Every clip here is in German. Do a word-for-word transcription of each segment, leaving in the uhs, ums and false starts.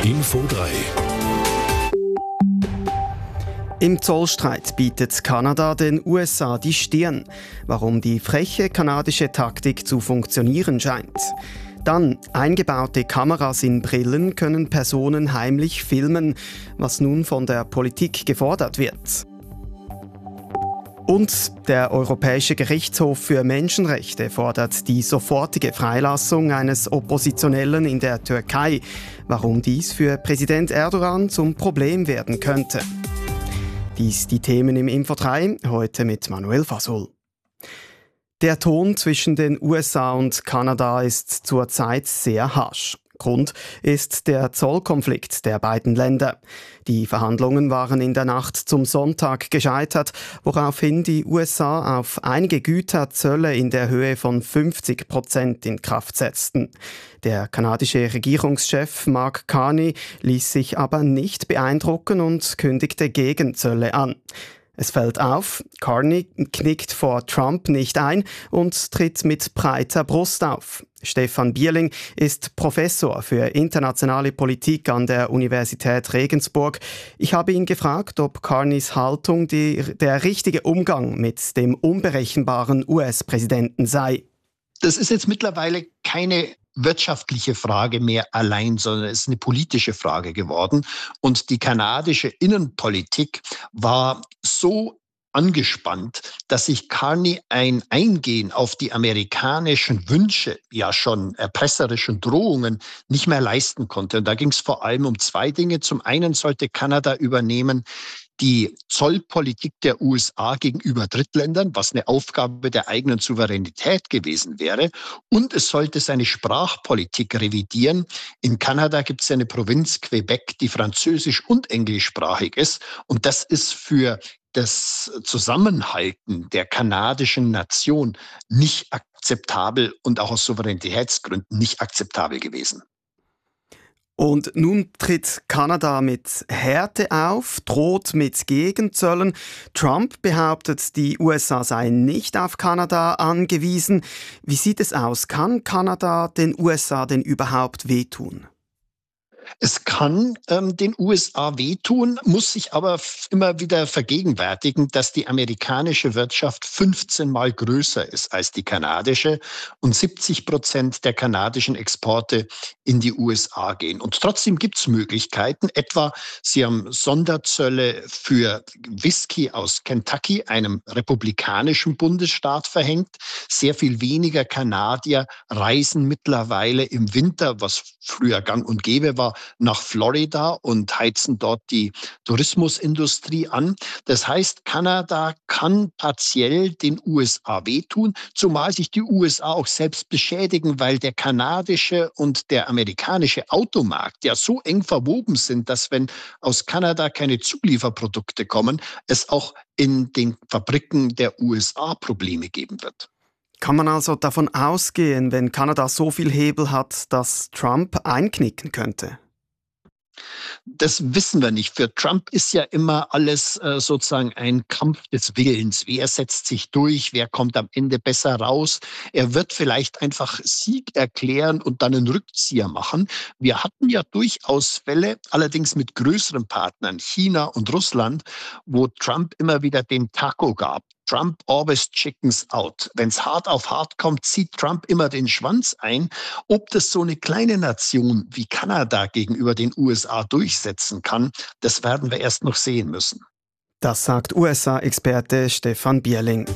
Info drei. Im Zollstreit bietet Kanada den U S A die Stirn. Warum die freche kanadische Taktik zu funktionieren scheint. Dann, eingebaute Kameras in Brillen können Personen heimlich filmen, was nun von der Politik gefordert wird. Und der Europäische Gerichtshof für Menschenrechte fordert die sofortige Freilassung eines Oppositionellen in der Türkei. Warum dies für Präsident Erdogan zum Problem werden könnte. Dies die Themen im Info drei, heute mit Manuel Fasol. Der Ton zwischen den U S A und Kanada ist zurzeit sehr harsch. Grund ist der Zollkonflikt der beiden Länder. Die Verhandlungen waren in der Nacht zum Sonntag gescheitert, woraufhin die U S A auf einige Güter Zölle in der Höhe von fünfzig Prozent in Kraft setzten. Der kanadische Regierungschef Mark Carney ließ sich aber nicht beeindrucken und kündigte Gegenzölle an. Es fällt auf, Carney knickt vor Trump nicht ein und tritt mit breiter Brust auf. Stefan Bierling ist Professor für internationale Politik an der Universität Regensburg. Ich habe ihn gefragt, ob Carneys Haltung die, der richtige Umgang mit dem unberechenbaren U S-Präsidenten sei. Das ist jetzt mittlerweile keine wirtschaftliche Frage mehr allein, sondern es ist eine politische Frage geworden. Und die kanadische Innenpolitik war so angespannt, dass sich Carney ein Eingehen auf die amerikanischen Wünsche, ja schon erpresserischen Drohungen, nicht mehr leisten konnte. Und da ging es vor allem um zwei Dinge. Zum einen sollte Kanada übernehmen die Zollpolitik der U S A gegenüber Drittländern, was eine Aufgabe der eigenen Souveränität gewesen wäre. Und es sollte seine Sprachpolitik revidieren. In Kanada gibt es eine Provinz Quebec, die französisch- und englischsprachig ist. Und das ist für das Zusammenhalten der kanadischen Nation nicht akzeptabel und auch aus Souveränitätsgründen nicht akzeptabel gewesen. Und nun tritt Kanada mit Härte auf, droht mit Gegenzöllen. Trump behauptet, die U S A seien nicht auf Kanada angewiesen. Wie sieht es aus? Kann Kanada den U S A denn überhaupt wehtun? Es kann ähm, den U S A wehtun, muss sich aber f- immer wieder vergegenwärtigen, dass die amerikanische Wirtschaft fünfzehn Mal größer ist als die kanadische und siebzig Prozent der kanadischen Exporte in die U S A gehen. Und trotzdem gibt es Möglichkeiten, etwa sie haben Sonderzölle für Whisky aus Kentucky, einem republikanischen Bundesstaat, verhängt. Sehr viel weniger Kanadier reisen mittlerweile im Winter, was früher gang und gäbe war, nach Florida und heizen dort die Tourismusindustrie an. Das heißt, Kanada kann partiell den U S A wehtun, zumal sich die U S A auch selbst beschädigen, weil der kanadische und der amerikanische Automarkt ja so eng verwoben sind, dass wenn aus Kanada keine Zulieferprodukte kommen, es auch in den Fabriken der U S A Probleme geben wird. Kann man also davon ausgehen, wenn Kanada so viel Hebel hat, dass Trump einknicken könnte? Das wissen wir nicht. Für Trump ist ja immer alles äh, sozusagen ein Kampf des Willens. Wer setzt sich durch? Wer kommt am Ende besser raus? Er wird vielleicht einfach Sieg erklären und dann einen Rückzieher machen. Wir hatten ja durchaus Fälle, allerdings mit größeren Partnern, China und Russland, wo Trump immer wieder den Taco gab. Trump always chickens out. Wenn es hart auf hart kommt, zieht Trump immer den Schwanz ein. Ob das so eine kleine Nation wie Kanada gegenüber den U S A durchsetzen kann, das werden wir erst noch sehen müssen. Das sagt U S A-Experte Stefan Bierling.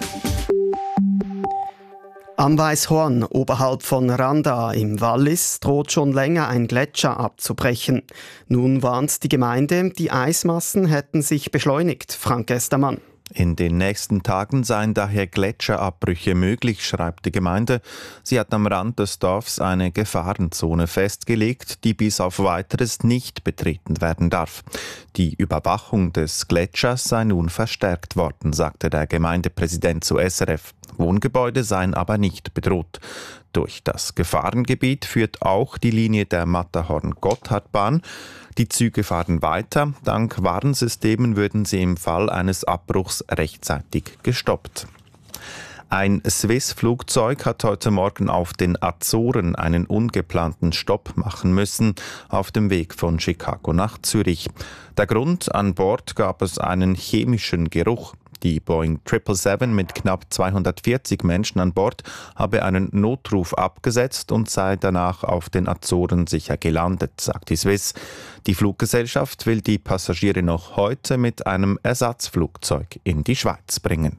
Am Weißhorn, oberhalb von Randa im Wallis, droht schon länger ein Gletscher abzubrechen. Nun warnt die Gemeinde, die Eismassen hätten sich beschleunigt. Frank Estermann. In den nächsten Tagen seien daher Gletscherabbrüche möglich, schreibt die Gemeinde. Sie hat am Rand des Dorfs eine Gefahrenzone festgelegt, die bis auf Weiteres nicht betreten werden darf. Die Überwachung des Gletschers sei nun verstärkt worden, sagte der Gemeindepräsident zu S R F. Wohngebäude seien aber nicht bedroht. Durch das Gefahrengebiet führt auch die Linie der Matterhorn-Gotthardbahn. Die Züge fahren weiter. Dank Warnsystemen würden sie im Fall eines Abbruchs rechtzeitig gestoppt. Ein Swiss-Flugzeug hat heute Morgen auf den Azoren einen ungeplanten Stopp machen müssen, auf dem Weg von Chicago nach Zürich. Der Grund: an Bord gab es einen chemischen Geruch. Die Boeing sieben sieben sieben mit knapp zweihundertvierzig Menschen an Bord habe einen Notruf abgesetzt und sei danach auf den Azoren sicher gelandet, sagt die Swiss. Die Fluggesellschaft will die Passagiere noch heute mit einem Ersatzflugzeug in die Schweiz bringen.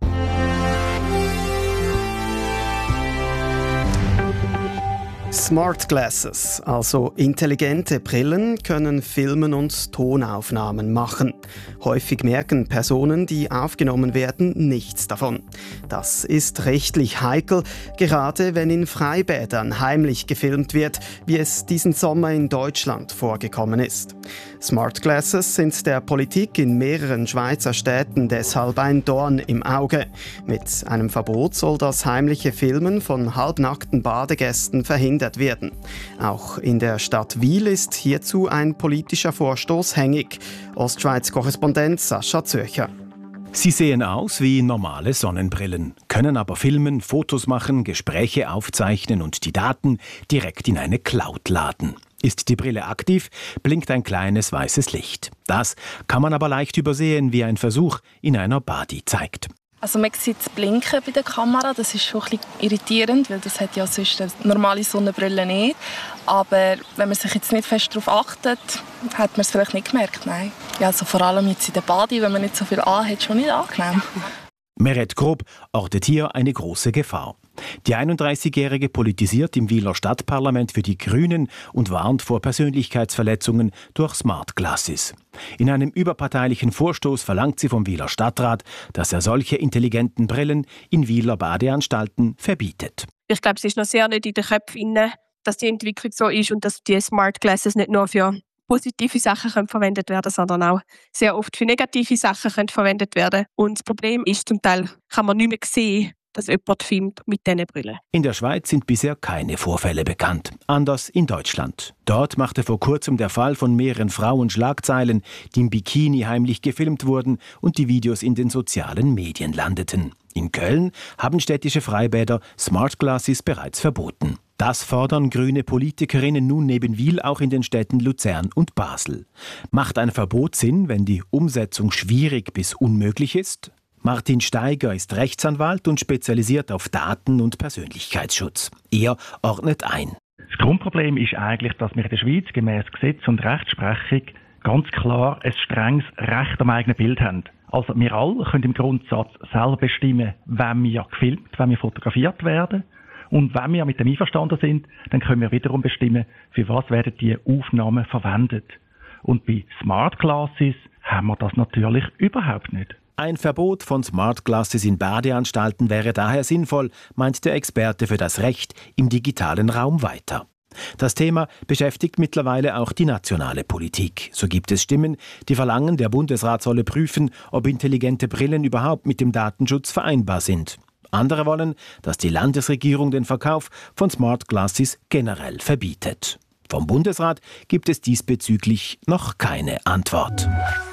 Smart Glasses, also intelligente Brillen, können Filmen und Tonaufnahmen machen. Häufig merken Personen, die aufgenommen werden, nichts davon. Das ist rechtlich heikel, gerade wenn in Freibädern heimlich gefilmt wird, wie es diesen Sommer in Deutschland vorgekommen ist. Smart Glasses sind der Politik in mehreren Schweizer Städten deshalb ein Dorn im Auge. Mit einem Verbot soll das heimliche Filmen von halbnackten Badegästen verhindert werden. Auch in der Stadt Wil ist hierzu ein politischer Vorstoß hängig. Ostschweiz-Korrespondent Sascha Zürcher. Sie sehen aus wie normale Sonnenbrillen, können aber filmen, Fotos machen, Gespräche aufzeichnen und die Daten direkt in eine Cloud laden. Ist die Brille aktiv, blinkt ein kleines weißes Licht. Das kann man aber leicht übersehen, wie ein Versuch in einer Badi zeigt. Also man sieht das Blinken bei der Kamera, das ist schon ein bisschen irritierend, weil das hat ja sonst eine normale Sonnenbrille nicht. Aber wenn man sich jetzt nicht fest darauf achtet, hat man es vielleicht nicht gemerkt. Nein. Ja, also vor allem jetzt in der Badi, wenn man nicht so viel anhat, schon nicht angenehm. Meret Grob ortet hier eine große Gefahr. Die einunddreißigjährige politisiert im Wiler Stadtparlament für die Grünen und warnt vor Persönlichkeitsverletzungen durch Smart Glasses. In einem überparteilichen Vorstoß verlangt sie vom Wiler Stadtrat, dass er solche intelligenten Brillen in Wiler Badeanstalten verbietet. Ich glaube, es ist noch sehr nicht in den Köpfen, dass die Entwicklung so ist und dass die Smart Glasses nicht nur für positive Sachen können verwendet werden, sondern auch sehr oft für negative Sachen können verwendet werden. Und das Problem ist, zum Teil kann man nicht mehr sehen, dass jemand filmt mit diesen Brillen. In der Schweiz sind bisher keine Vorfälle bekannt. Anders in Deutschland. Dort machte vor kurzem der Fall von mehreren Frauen Schlagzeilen, die im Bikini heimlich gefilmt wurden und die Videos in den sozialen Medien landeten. In Köln haben städtische Freibäder Smart Glasses bereits verboten. Das fordern grüne Politikerinnen nun neben Wil auch in den Städten Luzern und Basel. Macht ein Verbot Sinn, wenn die Umsetzung schwierig bis unmöglich ist? Martin Steiger ist Rechtsanwalt und spezialisiert auf Daten- und Persönlichkeitsschutz. Er ordnet ein. Das Grundproblem ist eigentlich, dass wir in der Schweiz gemäß Gesetz und Rechtsprechung ganz klar ein strenges Recht am eigenen Bild haben. Also wir alle können im Grundsatz selber bestimmen, wenn wir gefilmt, wenn wir fotografiert werden. Und wenn wir mit dem einverstanden sind, dann können wir wiederum bestimmen, für was werden die Aufnahmen verwendet. Und bei Smart Glasses haben wir das natürlich überhaupt nicht. Ein Verbot von Smart Glasses in Badeanstalten wäre daher sinnvoll, meint der Experte für das Recht im digitalen Raum weiter. Das Thema beschäftigt mittlerweile auch die nationale Politik. So gibt es Stimmen, die verlangen, der Bundesrat solle prüfen, ob intelligente Brillen überhaupt mit dem Datenschutz vereinbar sind. Andere wollen, dass die Landesregierung den Verkauf von Smart Glasses generell verbietet. Vom Bundesrat gibt es diesbezüglich noch keine Antwort.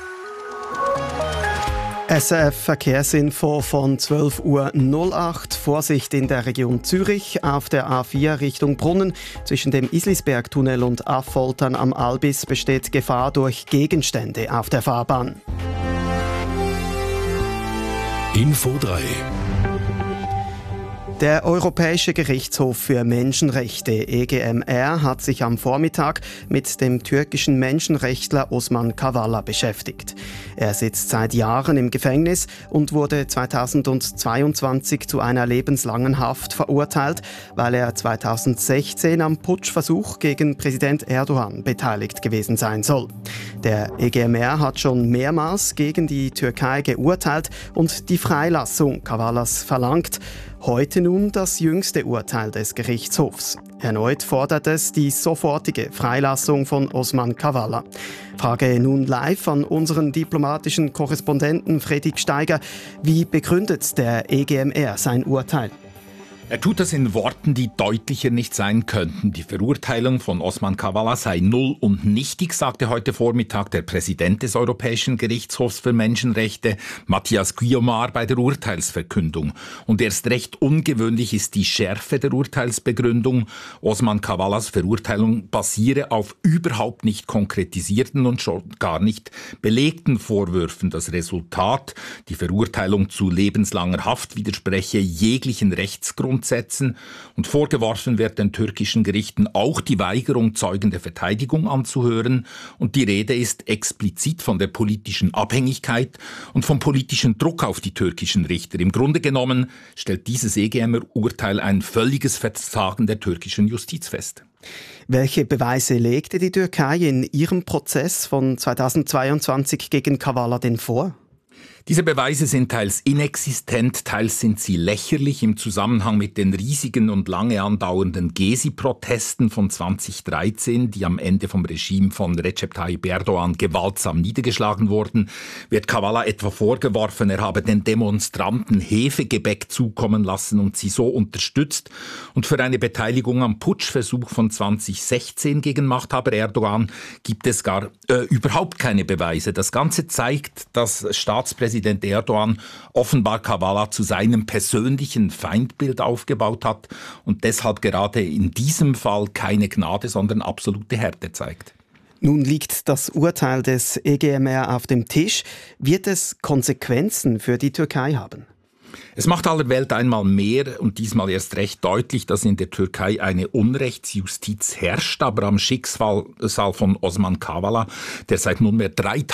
S R F Verkehrsinfo von zwölf Uhr null acht. Vorsicht in der Region Zürich auf der A vier Richtung Brunnen. Zwischen dem Islisbergtunnel und Affoltern am Albis besteht Gefahr durch Gegenstände auf der Fahrbahn. Info drei. Der Europäische Gerichtshof für Menschenrechte E G M R hat sich am Vormittag mit dem türkischen Menschenrechtler Osman Kavala beschäftigt. Er sitzt seit Jahren im Gefängnis und wurde zweitausendzweiundzwanzig zu einer lebenslangen Haft verurteilt, weil er zweitausendsechzehn am Putschversuch gegen Präsident Erdogan beteiligt gewesen sein soll. Der E G M R hat schon mehrmals gegen die Türkei geurteilt und die Freilassung Kavalas verlangt. Heute nun das jüngste Urteil des Gerichtshofs. Erneut fordert es die sofortige Freilassung von Osman Kavala. Frage nun live an unseren diplomatischen Korrespondenten Fredrik Steiger. Wie begründet der E G M R sein Urteil? Er tut das in Worten, die deutlicher nicht sein könnten. Die Verurteilung von Osman Kavala sei null und nichtig, sagte heute Vormittag der Präsident des Europäischen Gerichtshofs für Menschenrechte, Matthias Guillaumard, bei der Urteilsverkündung. Und erst recht ungewöhnlich ist die Schärfe der Urteilsbegründung. Osman Kavalas Verurteilung basiere auf überhaupt nicht konkretisierten und schon gar nicht belegten Vorwürfen. Das Resultat, die Verurteilung zu lebenslanger Haft, widerspreche jeglichen Rechtsgrundsätzen. Und vorgeworfen wird den türkischen Gerichten auch die Weigerung, Zeugen der Verteidigung anzuhören. Und die Rede ist explizit von der politischen Abhängigkeit und vom politischen Druck auf die türkischen Richter. Im Grunde genommen stellt dieses E G M-Urteil ein völliges Versagen der türkischen Justiz fest. Welche Beweise legte die Türkei in ihrem Prozess von zweitausendzweiundzwanzig gegen Kavala denn vor? Diese Beweise sind teils inexistent, teils sind sie lächerlich im Zusammenhang mit den riesigen und lange andauernden Gezi-Protesten von zweitausenddreizehn, die am Ende vom Regime von Recep Tayyip Erdogan gewaltsam niedergeschlagen wurden, wird Kavala etwa vorgeworfen, er habe den Demonstranten Hefegebäck zukommen lassen und sie so unterstützt. Und für eine Beteiligung am Putschversuch von zweitausendsechzehn gegen Machthaber Erdogan gibt es gar äh, überhaupt keine Beweise. Das Ganze zeigt, dass Staatspräsident Präsident Erdogan offenbar Kavala zu seinem persönlichen Feindbild aufgebaut hat und deshalb gerade in diesem Fall keine Gnade, sondern absolute Härte zeigt. Nun liegt das Urteil des E G M R auf dem Tisch. Wird es Konsequenzen für die Türkei haben? Es macht aller Welt einmal mehr und diesmal erst recht deutlich, dass in der Türkei eine Unrechtsjustiz herrscht, aber am Schicksal von Osman Kavala, der seit nunmehr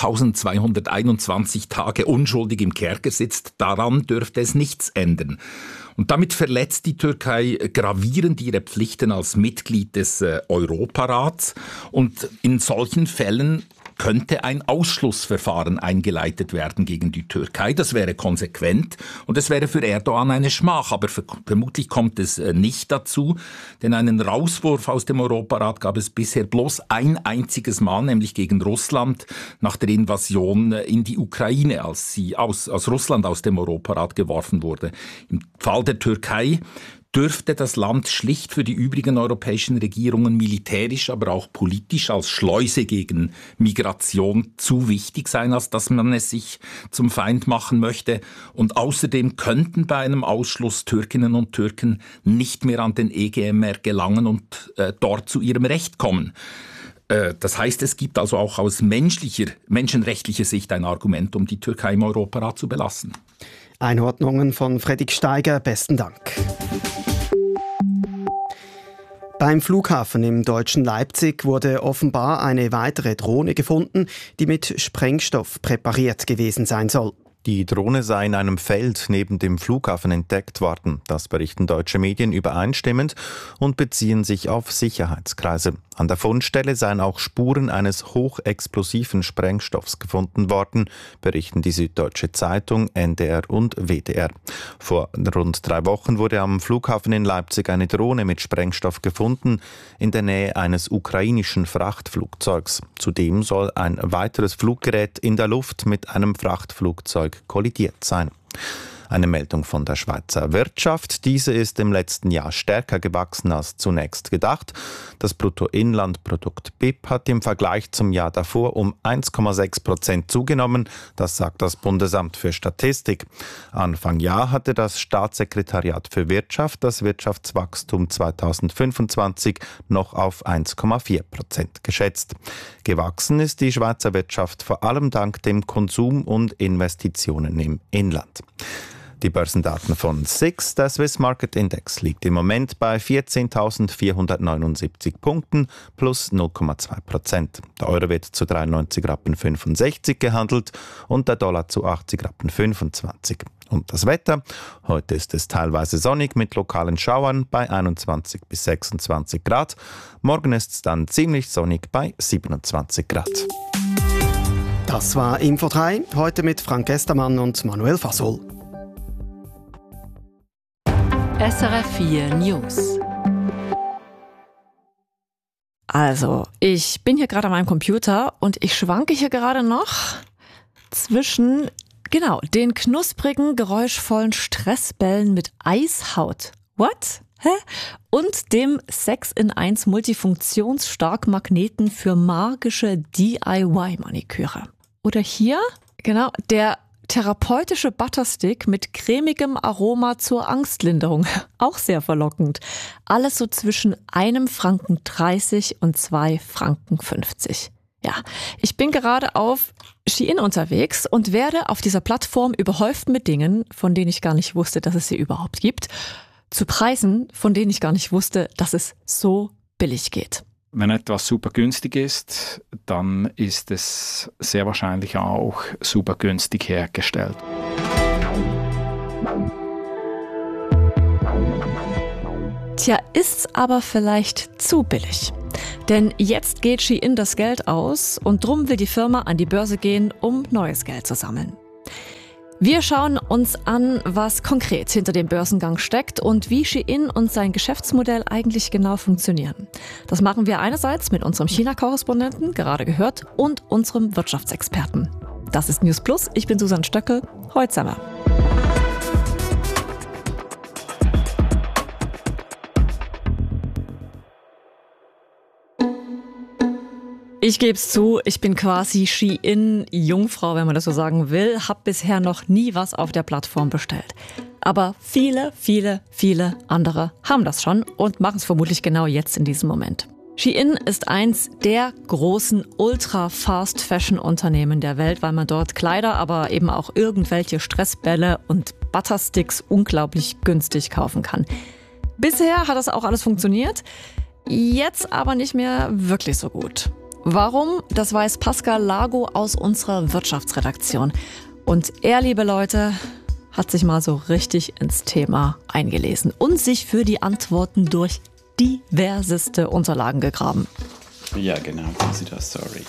dreitausendzweihunderteinundzwanzig Tage unschuldig im Kerker sitzt, daran dürfte es nichts ändern. Und damit verletzt die Türkei gravierend ihre Pflichten als Mitglied des äh, Europarats und in solchen Fällen könnte ein Ausschlussverfahren eingeleitet werden gegen die Türkei. Das wäre konsequent und es wäre für Erdogan eine Schmach. Aber vermutlich kommt es nicht dazu, denn einen Rauswurf aus dem Europarat gab es bisher bloß ein einziges Mal, nämlich gegen Russland nach der Invasion in die Ukraine, als sie aus, aus Russland aus dem Europarat geworfen wurde. Im Fall der Türkei dürfte das Land schlicht für die übrigen europäischen Regierungen militärisch, aber auch politisch als Schleuse gegen Migration zu wichtig sein, als dass man es sich zum Feind machen möchte. Und außerdem könnten bei einem Ausschluss Türkinnen und Türken nicht mehr an den E G M R gelangen und äh, dort zu ihrem Recht kommen. Äh, das heißt, es gibt also auch aus menschlicher, menschenrechtlicher Sicht ein Argument, um die Türkei im Europarat zu belassen. Einordnungen von Fredrik Steiger, besten Dank. Beim Flughafen im deutschen Leipzig wurde offenbar eine weitere Drohne gefunden, die mit Sprengstoff präpariert gewesen sein soll. Die Drohne sei in einem Feld neben dem Flughafen entdeckt worden. Das berichten deutsche Medien übereinstimmend und beziehen sich auf Sicherheitskreise. An der Fundstelle seien auch Spuren eines hochexplosiven Sprengstoffs gefunden worden, berichten die Süddeutsche Zeitung, N D R und W D R. Vor rund drei Wochen wurde am Flughafen in Leipzig eine Drohne mit Sprengstoff gefunden, in der Nähe eines ukrainischen Frachtflugzeugs. Zudem soll ein weiteres Fluggerät in der Luft mit einem Frachtflugzeug kollidiert sein. Eine Meldung von der Schweizer Wirtschaft. Diese ist im letzten Jahr stärker gewachsen als zunächst gedacht. Das Bruttoinlandprodukt B I P hat im Vergleich zum Jahr davor um eins Komma sechs Prozent zugenommen. Das sagt das Bundesamt für Statistik. Anfang Jahr hatte das Staatssekretariat für Wirtschaft das Wirtschaftswachstum zweitausendfünfundzwanzig noch auf eins Komma vier Prozent geschätzt. Gewachsen ist die Schweizer Wirtschaft vor allem dank dem Konsum und Investitionen im Inland. Die Börsendaten von S I X, der Swiss Market Index, liegt im Moment bei vierzehntausendvierhundertneunundsiebzig Punkten plus null Komma zwei Prozent. Der Euro wird zu dreiundneunzig Rappen fünfundsechzig gehandelt und der Dollar zu achtzig Rappen fünfundzwanzig. Und das Wetter? Heute ist es teilweise sonnig mit lokalen Schauern bei einundzwanzig bis sechsundzwanzig Grad. Morgen ist es dann ziemlich sonnig bei siebenundzwanzig Grad. Das war Info drei, heute mit Frank Estermann und Manuel Fasol. S R F vier News. Also, ich bin hier gerade an meinem Computer und ich schwanke hier gerade noch zwischen, genau, den knusprigen, geräuschvollen Stressbällen mit Eishaut. What? Hä? Und dem sechs in eins Multifunktions-Starkmagneten für magische D I Y-Maniküre. Oder hier, genau, der therapeutische Butterstick mit cremigem Aroma zur Angstlinderung. Auch sehr verlockend. Alles so zwischen einem Franken dreißig und zwei Franken fünfzig. Ja, ich bin gerade auf Shein unterwegs und werde auf dieser Plattform überhäuft mit Dingen, von denen ich gar nicht wusste, dass es sie überhaupt gibt, zu Preisen, von denen ich gar nicht wusste, dass es so billig geht. Wenn etwas super günstig ist, dann ist es sehr wahrscheinlich auch super günstig hergestellt. Tja, ist's aber vielleicht zu billig. Denn jetzt geht Shein das Geld aus und drum will die Firma an die Börse gehen, um neues Geld zu sammeln. Wir schauen uns an, was konkret hinter dem Börsengang steckt und wie Shein und sein Geschäftsmodell eigentlich genau funktionieren. Das machen wir einerseits mit unserem China-Korrespondenten, gerade gehört, und unserem Wirtschaftsexperten. Das ist News Plus, ich bin Susanne Stöckel, heute zusammen. Ich geb's zu, ich bin quasi Shein-Jungfrau, wenn man das so sagen will, hab bisher noch nie was auf der Plattform bestellt. Aber viele, viele, viele andere haben das schon und machen es vermutlich genau jetzt in diesem Moment. Shein ist eins der großen Ultra-Fast-Fashion-Unternehmen der Welt, weil man dort Kleider, aber eben auch irgendwelche Stressbälle und Buttersticks unglaublich günstig kaufen kann. Bisher hat das auch alles funktioniert, jetzt aber nicht mehr wirklich so gut. Warum? Das weiß Pascal Lago aus unserer Wirtschaftsredaktion. Und er, liebe Leute, hat sich mal so richtig ins Thema eingelesen und sich für die Antworten durch diverseste Unterlagen gegraben. Ja, genau, tun Sie das, sorry.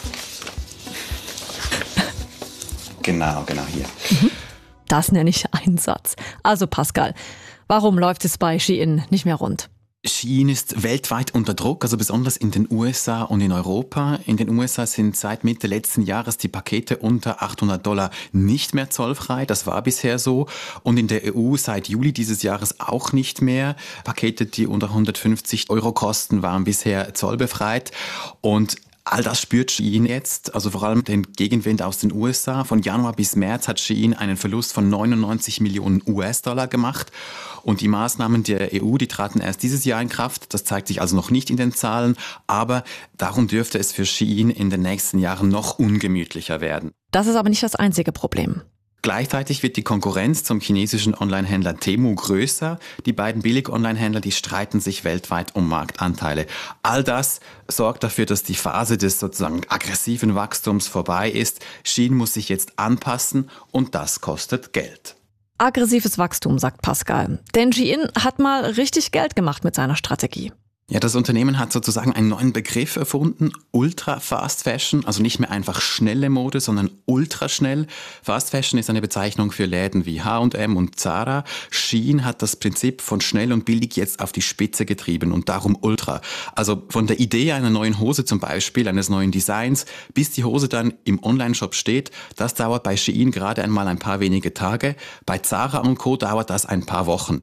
Genau, genau hier. Das nenne ich einen Satz. Also Pascal, warum läuft es bei Shein nicht mehr rund? Shein ist weltweit unter Druck, also besonders in den U S A und in Europa. In den U S A sind seit Mitte letzten Jahres die Pakete unter achthundert Dollar nicht mehr zollfrei. Das war bisher so. Und in der E U seit Juli dieses Jahres auch nicht mehr. Pakete, die unter hundertfünfzig Euro kosten, waren bisher zollbefreit. Und all das spürt Shein jetzt, also vor allem den Gegenwind aus den U S A. Von Januar bis März hat Shein einen Verlust von neunundneunzig Millionen U S-Dollar gemacht. Und die Maßnahmen der E U, die traten erst dieses Jahr in Kraft. Das zeigt sich also noch nicht in den Zahlen. Aber darum dürfte es für Shein in den nächsten Jahren noch ungemütlicher werden. Das ist aber nicht das einzige Problem. Gleichzeitig wird die Konkurrenz zum chinesischen Onlinehändler Temu größer. Die beiden Billig-Onlinehändler, die streiten sich weltweit um Marktanteile. All das sorgt dafür, dass die Phase des sozusagen aggressiven Wachstums vorbei ist. Shein muss sich jetzt anpassen und das kostet Geld. Aggressives Wachstum, sagt Pascal. Denn Shein hat mal richtig Geld gemacht mit seiner Strategie. Ja, das Unternehmen hat sozusagen einen neuen Begriff erfunden, Ultra Fast Fashion, also nicht mehr einfach schnelle Mode, sondern ultraschnell. Fast Fashion ist eine Bezeichnung für Läden wie H und M und Zara. Shein hat das Prinzip von schnell und billig jetzt auf die Spitze getrieben und darum Ultra. Also von der Idee einer neuen Hose zum Beispiel, eines neuen Designs, bis die Hose dann im Onlineshop steht, das dauert bei Shein gerade einmal ein paar wenige Tage. Bei Zara und Co. dauert das ein paar Wochen.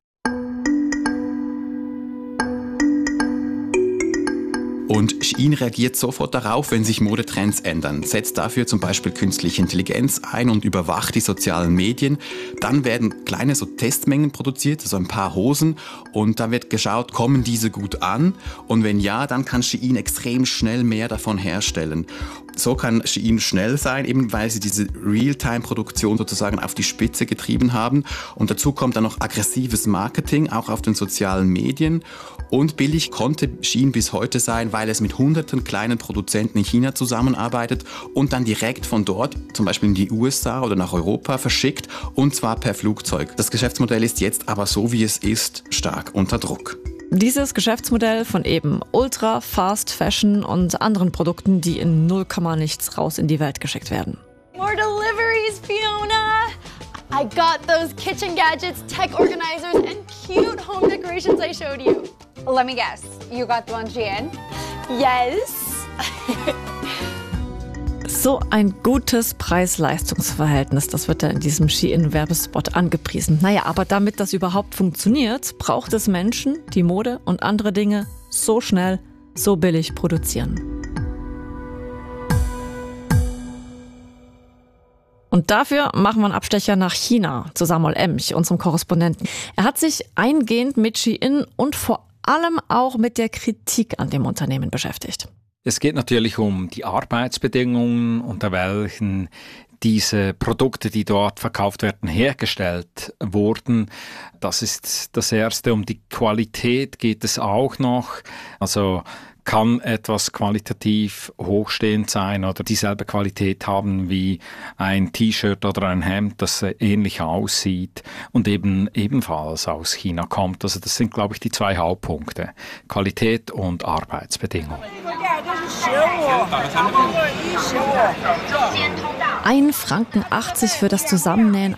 Und Shein reagiert sofort darauf, wenn sich Modetrends ändern, setzt dafür zum Beispiel künstliche Intelligenz ein und überwacht die sozialen Medien. Dann werden kleine so Testmengen produziert, also ein paar Hosen, und dann wird geschaut, kommen diese gut an? Und wenn ja, dann kann Shein extrem schnell mehr davon herstellen. So kann Shein schnell sein, eben weil sie diese Realtime-Produktion sozusagen auf die Spitze getrieben haben. Und dazu kommt dann noch aggressives Marketing, auch auf den sozialen Medien. Und billig konnte Shein bis heute sein, weil es mit hunderten kleinen Produzenten in China zusammenarbeitet und dann direkt von dort, zum Beispiel in die U S A oder nach Europa, verschickt, und zwar per Flugzeug. Das Geschäftsmodell ist jetzt aber so, wie es ist, stark unter Druck. Dieses Geschäftsmodell von eben Ultra, Fast Fashion und anderen Produkten, die in null Komma nichts raus in die Welt geschickt werden. More deliveries, Fiona! I got those kitchen gadgets, tech organizers and cute home decorations I showed you. Let me guess, you got the one Shein? Yes. So ein gutes Preis-Leistungs-Verhältnis, das wird da in diesem Shein-Werbespot angepriesen. Naja, aber damit das überhaupt funktioniert, braucht es Menschen, die Mode und andere Dinge so schnell, so billig produzieren. Und dafür machen wir einen Abstecher nach China zu Samuel Emch, unserem Korrespondenten. Er hat sich eingehend mit Shein und vor allem auch mit der Kritik an dem Unternehmen beschäftigt. Es geht natürlich um die Arbeitsbedingungen, unter welchen diese Produkte, die dort verkauft werden, hergestellt wurden. Das ist das Erste. Um die Qualität geht es auch noch. Also kann etwas qualitativ hochstehend sein oder dieselbe Qualität haben wie ein T-Shirt oder ein Hemd, das ähnlich aussieht und eben ebenfalls aus China kommt. Also das sind, glaube ich, die zwei Hauptpunkte. Qualität und Arbeitsbedingungen. ein Franken achtzig für das Zusammennähen